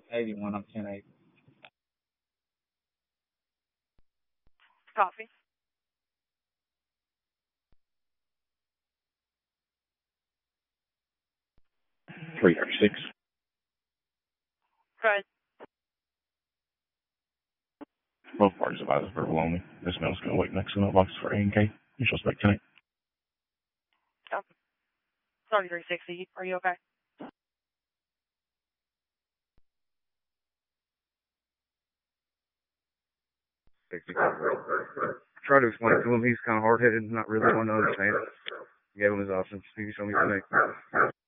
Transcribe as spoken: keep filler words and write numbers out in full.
eighty-one, I'm ten eight. Coffee. three thirty-six. Right. Both parties advise verbal only. This mail is going to wait next to the mailbox for A and K. You shall expect tonight. Um, thirty-three sixty. Are you okay? sixty. Try to explain it to him. He's kind of hard-headed, not really wanting to understand. Gave him his options. He can show me the thing.